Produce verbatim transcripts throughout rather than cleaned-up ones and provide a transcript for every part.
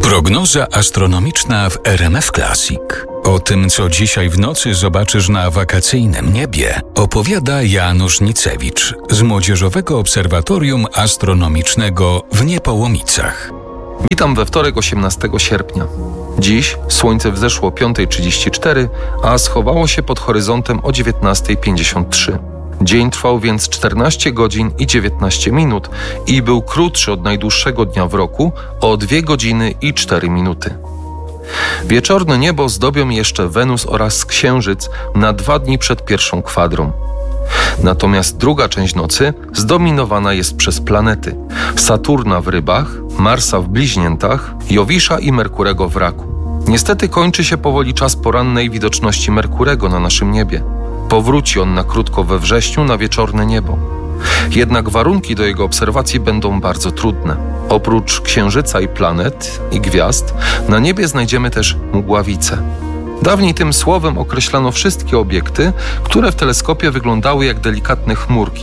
Prognoza astronomiczna w R M F Classic. O tym, co dzisiaj w nocy zobaczysz na wakacyjnym niebie, opowiada Janusz Nicewicz z Młodzieżowego Obserwatorium Astronomicznego w Niepołomicach. Witam we wtorek, osiemnastego sierpnia. Dziś słońce wzeszło o piąta trzydzieści cztery, a schowało się pod horyzontem o dziewiętnasta pięćdziesiąt trzy. Dzień trwał więc czternaście godzin i dziewiętnaście minut i był krótszy od najdłuższego dnia w roku o dwie godziny i cztery minuty. Wieczorne niebo zdobią jeszcze Wenus oraz Księżyc na dwa dni przed pierwszą kwadrą. Natomiast druga część nocy zdominowana jest przez planety: Saturna w Rybach, Marsa w Bliźniętach, Jowisza i Merkurego w Raku. Niestety kończy się powoli czas porannej widoczności Merkurego na naszym niebie. Powróci on na krótko we wrześniu na wieczorne niebo. Jednak warunki do jego obserwacji będą bardzo trudne. Oprócz Księżyca i planet i gwiazd, na niebie znajdziemy też mgławice. Dawniej tym słowem określano wszystkie obiekty, które w teleskopie wyglądały jak delikatne chmurki.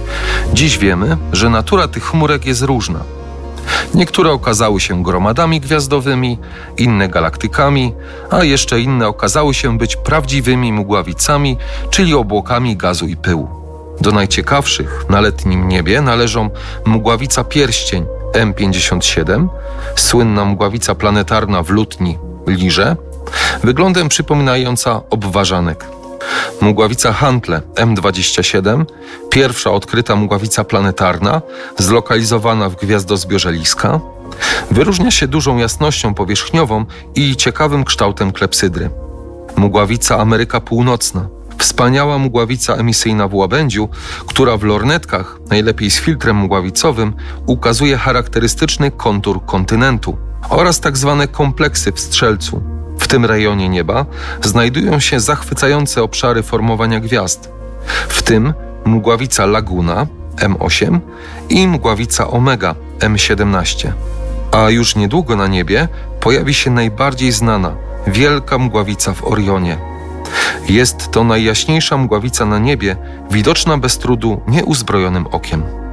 Dziś wiemy, że natura tych chmurek jest różna. Niektóre okazały się gromadami gwiazdowymi, inne galaktykami, a jeszcze inne okazały się być prawdziwymi mgławicami, czyli obłokami gazu i pyłu. Do najciekawszych na letnim niebie należą mgławica pierścień M pięćdziesiąt siedem, słynna mgławica planetarna w Lutni Lirze, wyglądem przypominająca obwarzanek. Mgławica Hantle M dwadzieścia siedem, pierwsza odkryta mgławica planetarna, zlokalizowana w gwiazdozbiorze Liska, wyróżnia się dużą jasnością powierzchniową i ciekawym kształtem klepsydry. Mgławica Ameryka Północna, wspaniała mgławica emisyjna w łabędziu, która w lornetkach, najlepiej z filtrem mgławicowym, ukazuje charakterystyczny kontur kontynentu, oraz tak zwane kompleksy w Strzelcu. W tym rejonie nieba znajdują się zachwycające obszary formowania gwiazd, w tym mgławica Laguna M osiem i mgławica Omega M siedemnaście. A już niedługo na niebie pojawi się najbardziej znana, wielka mgławica w Orionie. Jest to najjaśniejsza mgławica na niebie, widoczna bez trudu nieuzbrojonym okiem.